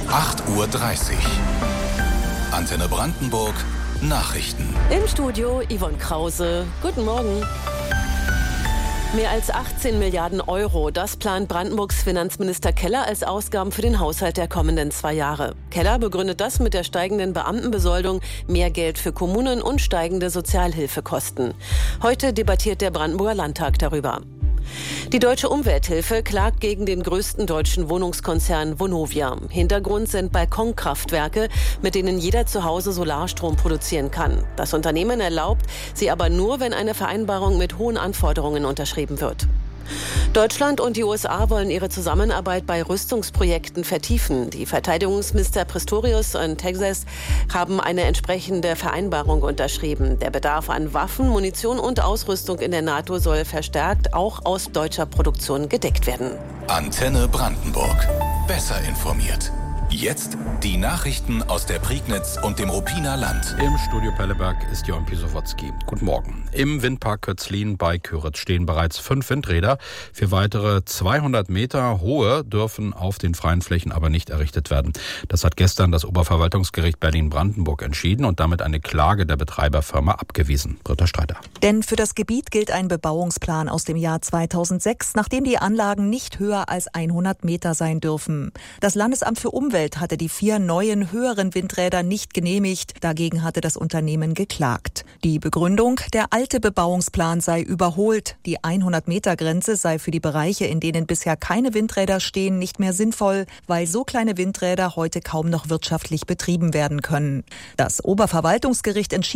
8:30 Uhr. Antenne Brandenburg, Nachrichten. Im Studio Yvonne Krause. Guten Morgen. Mehr als 18 Milliarden Euro, das plant Brandenburgs Finanzminister Keller als Ausgaben für den Haushalt der kommenden 2 Jahre. Keller begründet das mit der steigenden Beamtenbesoldung, mehr Geld für Kommunen und steigende Sozialhilfekosten. Heute debattiert der Brandenburger Landtag darüber. Die Deutsche Umwelthilfe klagt gegen den größten deutschen Wohnungskonzern Vonovia. Hintergrund sind Balkonkraftwerke, mit denen jeder zu Hause Solarstrom produzieren kann. Das Unternehmen erlaubt sie aber nur, wenn eine Vereinbarung mit hohen Anforderungen unterschrieben wird. Deutschland und die USA wollen ihre Zusammenarbeit bei Rüstungsprojekten vertiefen. Die Verteidigungsminister Pistorius und Texas haben eine entsprechende Vereinbarung unterschrieben. Der Bedarf an Waffen, Munition und Ausrüstung in der NATO soll verstärkt auch aus deutscher Produktion gedeckt werden. Antenne Brandenburg. Besser informiert. Jetzt die Nachrichten aus der Prignitz und dem Ruppiner Land. Im Studio Pelleberg ist Jörn Pisowotzki. Guten Morgen. Im Windpark Kötzlin bei Kyritz stehen bereits 5 Windräder. Für weitere 200 Meter hohe dürfen auf den freien Flächen aber nicht errichtet werden. Das hat gestern das Oberverwaltungsgericht Berlin-Brandenburg entschieden und damit eine Klage der Betreiberfirma abgewiesen. Britta Streiter. Denn für das Gebiet gilt ein Bebauungsplan aus dem Jahr 2006, nachdem die Anlagen nicht höher als 100 Meter sein dürfen. Das Landesamt für Umwelt hatte die 4 neuen, höheren Windräder nicht genehmigt. Dagegen hatte das Unternehmen geklagt. Die Begründung, der alte Bebauungsplan sei überholt. Die 100-Meter-Grenze sei für die Bereiche, in denen bisher keine Windräder stehen, nicht mehr sinnvoll, weil so kleine Windräder heute kaum noch wirtschaftlich betrieben werden können. Das Oberverwaltungsgericht entschied